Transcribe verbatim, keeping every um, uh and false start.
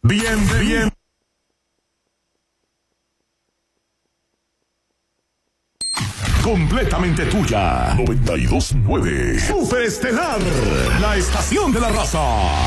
Bien, bien. Completamente tuya. noventa y dos punto nueve. Superestelar. La estación de la raza.